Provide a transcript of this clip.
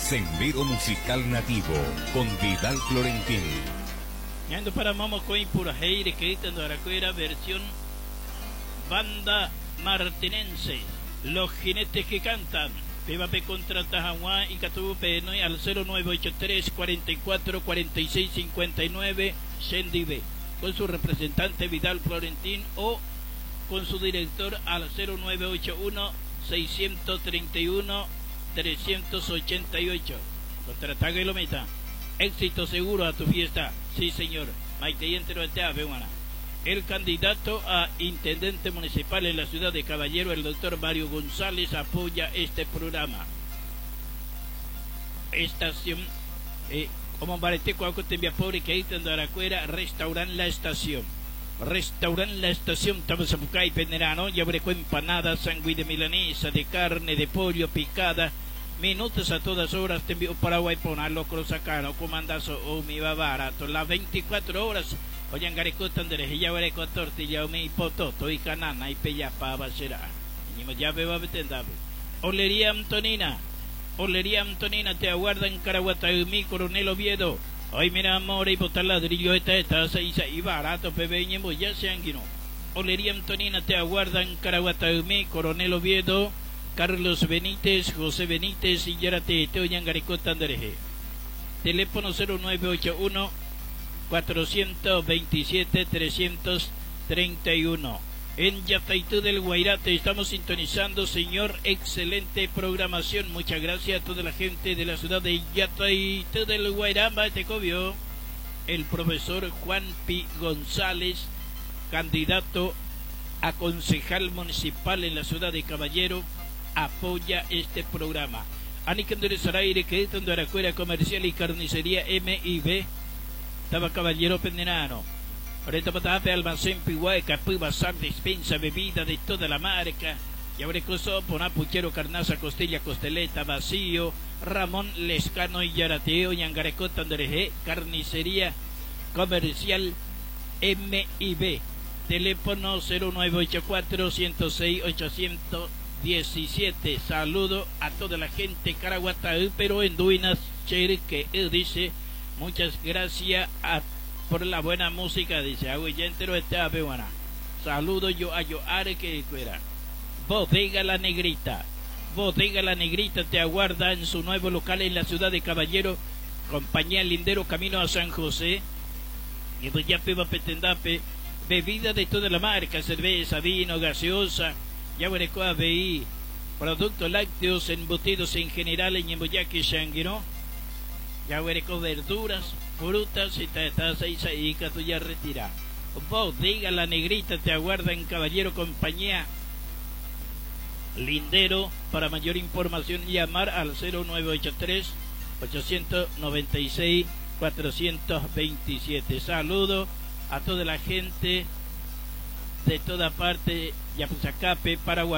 Sendero Musical Nativo con Vidal Florentín. Yendo para Momocoy Purajeire, que gritando Aracuera, versión banda martinense. Los jinetes que cantan. PVP contra Tajahuá y Catubu Penoy al 0983 44 46 59 Shendibe. Con su representante Vidal Florentín o con su director al 0981 631 388. Contrataga y lo meta. Éxito seguro a tu fiesta. Sí, señor. Maite entero al Teabehuana. El candidato a intendente municipal en la ciudad de Caballero, el doctor Mario González, apoya este programa. Estación como Bareteco Acotembia Pobre que ahí tendo Aracuera, restauran la estación. Restauran la estación Tabasapucay Penerano, ya breco empanadas, sangüí de milanesa, de carne, de pollo picada, minutos a todas horas, te envío para Guaypona, locro sacano, comandazo o mi va barato, las 24 horas, oyan gareco tandereje, ya gareco tortilla, o mi pototo y canana y pellapa basera, y ya beba betendabe. Olería Antonina te aguarda en Caraguataumí, Coronel Oviedo. Ay, mira, amor, y botar ladrillo esta y barato, pebeñemo, ya se anguino. Olería Antonina te aguarda en Caraguataumí, Coronel Oviedo, Carlos Benítez, José Benítez y Yarate, te oyan gareco tandereje. Teléfono 0981 427 331. En Yataitú del Guairate estamos sintonizando, señor, excelente programación. Muchas gracias a toda la gente de la ciudad de Yataitú del Guairamba, Tecobio. El profesor Juan P. González, candidato a concejal municipal en la ciudad de Caballero, apoya este programa. Anicandores Araire, que es donde Aracuera Comercial y Carnicería M&B, estaba Caballero Pendenano. Ahorita patape, almacén, piguay, capú, bazar, despensa, bebida de toda la marca. Y abre coso, poná, puchero, carnaza, costilla, costeleta, vacío, Ramón Lescano y Yarateo, Yangarecó, Tandereje, Carnicería Comercial M&B. Teléfono 0984 106 817. Saludo a toda la gente Caraguataú, pero en Duinas, Cher, que él dice, muchas gracias por la buena música, dice Agüeyentero está peruana. Saludo yo a Yoare que fuera. Bodega La Negrita te aguarda en su nuevo local en la ciudad de Caballero, compañía Lindero, camino a San José. Y pues ya peba petendape, bebida de toda la marca, cerveza, vino, gaseosa, ya huereco ABI, productos lácteos, embutidos en general en Yemboyaque Shanguino, ya huereco verduras, frutas y tatas y que tú ya retira. Bodega La Negrita te aguarda en Caballero, compañía Lindero. Para mayor información llamar al 0983 896 427. Saludo a toda la gente de toda parte, Yapuzacape, Paraguay.